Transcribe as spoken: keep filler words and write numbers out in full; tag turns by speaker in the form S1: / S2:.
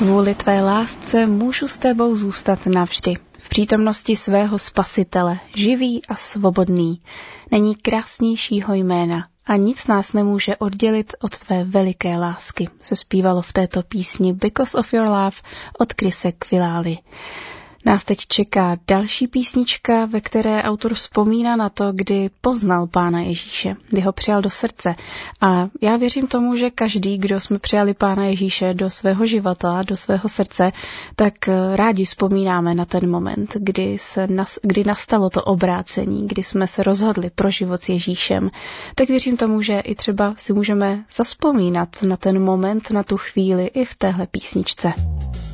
S1: Kvůli tvé lásce můžu s tebou zůstat navždy. V přítomnosti svého Spasitele, živý a svobodný. Není krásnějšího jména a nic nás nemůže oddělit od tvé veliké lásky, se zpívalo v této písni Because of Your Love od Chrise Quilály. Nás teď čeká další písnička, ve které autor vzpomíná na to, kdy poznal Pána Ježíše, kdy ho přijal do srdce. A já věřím tomu, že každý, kdo jsme přijali Pána Ježíše do svého života, do svého srdce, tak rádi vzpomínáme na ten moment, kdy, se nas, kdy nastalo to obrácení, kdy jsme se rozhodli pro život s Ježíšem. Tak věřím tomu, že i třeba si můžeme zavzpomínat na ten moment, na tu chvíli i v téhle písničce.